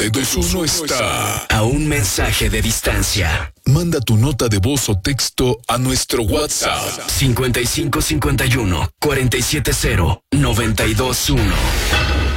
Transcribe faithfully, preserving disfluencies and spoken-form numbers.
T dos uno está a un mensaje de distancia. Manda tu nota de voz o texto a nuestro WhatsApp cincuenta y cinco cincuenta y uno cuarenta y siete cero noventa y dos uno.